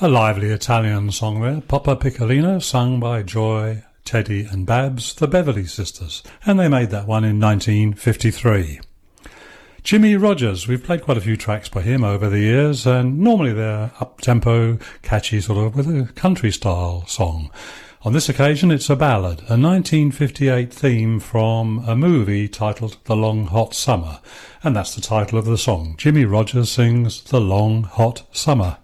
A lively Italian song there, Papa Piccolino, sung by Joy, Teddy and Babs, the Beverly Sisters, and they made that one in 1953. Jimmie Rodgers, we've played quite a few tracks by him over the years, and normally they're up-tempo, catchy, sort of with a country-style song. On this occasion, it's a ballad, a 1958 theme from a movie titled The Long Hot Summer, and that's the title of the song. Jimmie Rodgers sings The Long Hot Summer.